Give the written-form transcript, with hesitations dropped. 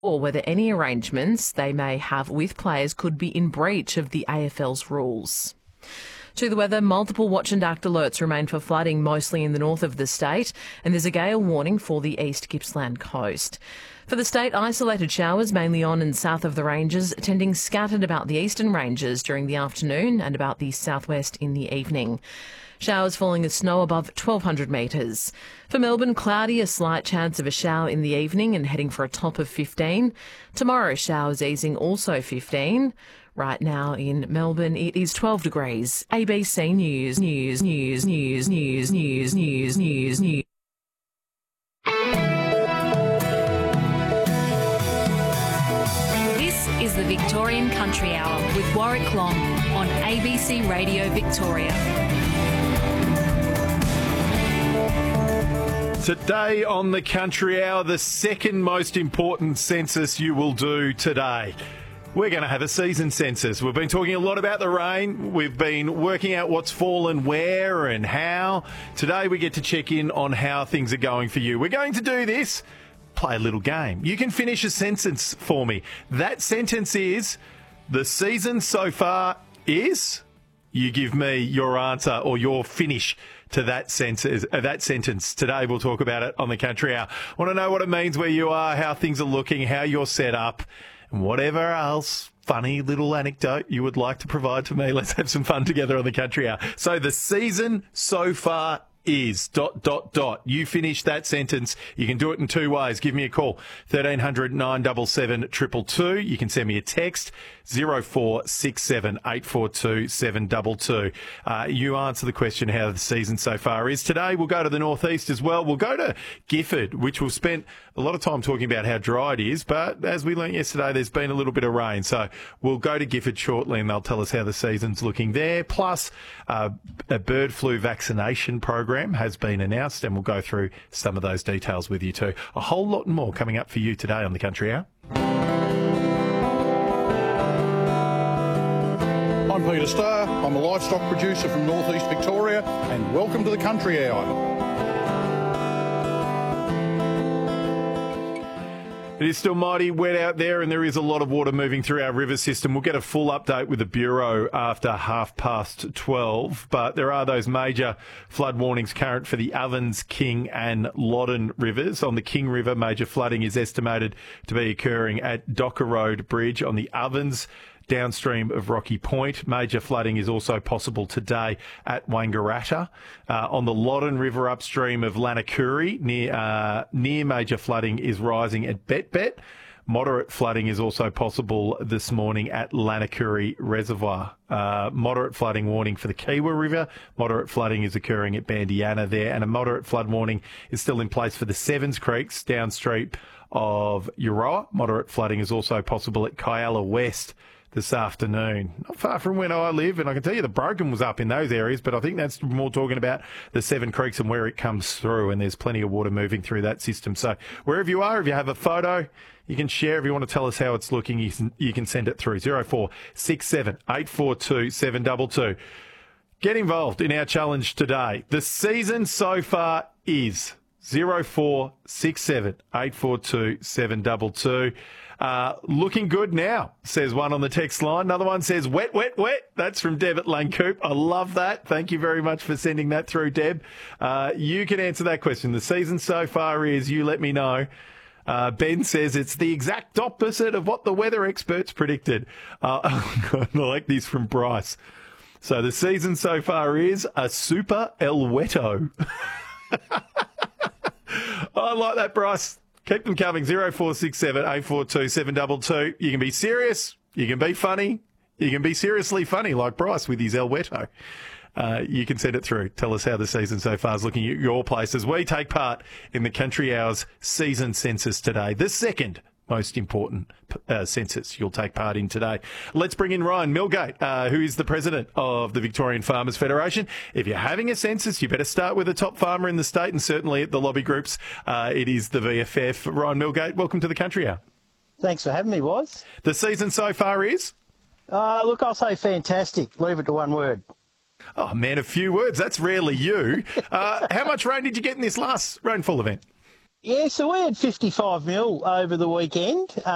or whether any arrangements they may have with players could be in breach of the AFL's rules. To the weather, multiple watch and act alerts remain for flooding mostly in the north of the state, and there's a gale warning for the East Gippsland coast. For the state, isolated showers mainly on and south of the ranges, tending scattered about the eastern ranges during the afternoon and about the southwest in the evening. Showers falling as snow above 1,200 metres. For Melbourne, cloudy, a slight chance of a shower in the evening and heading for a top of 15. Tomorrow, showers easing, also 15. Right now in Melbourne, it is 12 degrees. ABC News. This is the Victorian Country Hour with Warwick Long on ABC Radio Victoria. Today on the Country Hour, the second most important census you will do today. We're going to have a season census. We've been talking a lot about the rain. We've been working out what's fallen where and how. Today we get to check in on how things are going for you. We're going to do this, play a little game. You can finish a sentence for me. That sentence is, the season so far is, you give me your answer or your finish to that sentence. Today we'll talk about it on the Country Hour. Want to know what it means where you are, how things are looking, how you're set up, and whatever else funny little anecdote you would like to provide to me. Let's have some fun together on the Country Hour. So the season so far is ... You finish that sentence. You can do it in two ways. Give me a call, 1300 977 222. You can send me a text, 0467 842 722. You answer the question how the season so far is. Today we'll go to the northeast as well. We'll go to Gifford, which we've spent a lot of time talking about how dry it is, but as we learnt yesterday, there's been a little bit of rain. So we'll go to Gifford shortly and they'll tell us how the season's looking there. Plus, a bird flu vaccination program has been announced, and we'll go through some of those details with you too. A whole lot more coming up for you today on the Country Hour. I'm Peter Starr. I'm a livestock producer from northeast Victoria, and welcome to the Country Hour. It is still mighty wet out there, and there is a lot of water moving through our river system. We'll get a full update with the Bureau after 12:30, but there are those major flood warnings current for the Ovens, King and Loddon rivers. On the King River, major flooding is estimated to be occurring at Docker Road Bridge on the Ovens, downstream of Rocky Point. Major flooding is also possible today at Wangaratta. On the Loddon River upstream of Lanakuri, near major flooding is rising at Bet. Moderate flooding is also possible this morning at Lanakuri Reservoir. Moderate flooding warning for the Kiewa River. Moderate flooding is occurring at Bandiana there, and a moderate flood warning is still in place for the Sevens Creeks downstream of Euroa. Moderate flooding is also possible at Kyalla West this afternoon. Not far from where I live, and I can tell you the Broken was up in those areas, but I think that's more talking about the Seven Creeks and where it comes through, and there's plenty of water moving through that system. So wherever you are, if you have a photo, you can share. If you want to tell us how it's looking, you can send it through 0467 842 722. Get involved in our challenge today. The season so far is 0467 842 722. Looking good now, says one on the text line. Another one says, wet. That's from Deb at Langcoop. I love that. Thank you very much for sending that through, Deb. You can answer that question. The season so far is, you let me know. Ben says it's the exact opposite of what the weather experts predicted. I like this from Bryce. So the season so far is a super El Weto. I like that, Bryce. Keep them coming, 0467 842 722. You can be serious, you can be funny, you can be seriously funny like Bryce with his El Weto. You can send it through. Tell us how the season so far is looking at your place as we take part in the Country Hour's season census today, the second most important census you'll take part in today. Let's bring in Ryan Milgate, who is the president of the Victorian Farmers Federation. If you're having a census, you better start with the top farmer in the state, and certainly at the lobby groups, it is the VFF. Ryan Milgate, welcome to the Country Hour. Thanks for having me, Waz. The season so far is? Look, I'll say fantastic. Leave it to one word. Oh, man, a few words. That's rarely you. How much rain did you get in this last rainfall event? Yeah, so we had 55 mil over the weekend.